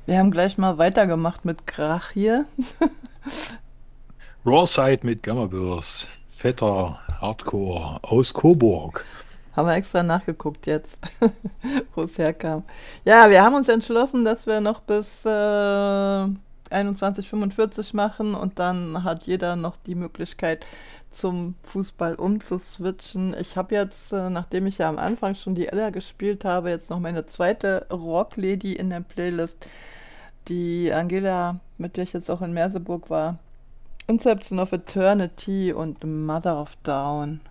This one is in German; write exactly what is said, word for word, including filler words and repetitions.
Wir haben gleich mal weitergemacht mit Krach hier. Rawside mit Gammaburst. Fetter Hardcore aus Coburg. Haben wir extra nachgeguckt jetzt, wo es herkam. Ja, wir haben uns entschlossen, dass wir noch bis äh, einundzwanzig Uhr fünfundvierzig machen und dann hat jeder noch die Möglichkeit zum Fußball umzuswitchen. Ich habe jetzt, äh, nachdem ich ja am Anfang schon die Ella gespielt habe, jetzt noch meine zweite Rocklady in der Playlist, die Angela, mit der ich jetzt auch in Merseburg war. Inception of Eternity und Mother of Dawn.